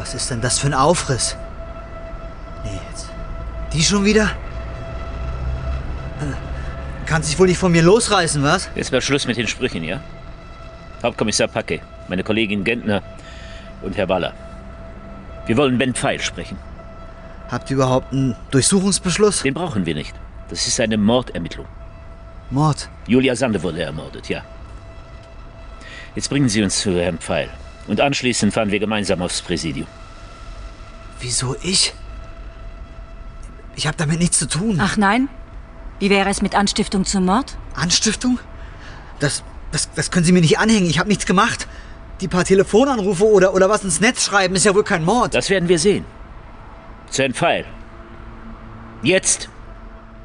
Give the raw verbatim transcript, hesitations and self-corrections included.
Was ist denn das für ein Aufriss? Nee, jetzt. Die schon wieder? Kann sich wohl nicht von mir losreißen, was? Jetzt mal Schluss mit den Sprüchen, ja? Hauptkommissar Packe, meine Kollegin Gentner und Herr Waller. Wir wollen Ben Pfeil sprechen. Habt ihr überhaupt einen Durchsuchungsbeschluss? Den brauchen wir nicht. Das ist eine Mordermittlung. Mord? Julia Sande wurde ermordet, ja. Jetzt bringen Sie uns zu Herrn Pfeil. Und anschließend fahren wir gemeinsam aufs Präsidium. Wieso ich? Ich habe damit nichts zu tun. Ach nein? Wie wäre es mit Anstiftung zum Mord? Anstiftung? Das, das, das können Sie mir nicht anhängen. Ich habe nichts gemacht. Die paar Telefonanrufe oder, oder was ins Netz schreiben, ist ja wohl kein Mord. Das werden wir sehen. Zu Herrn Pfeil. Jetzt!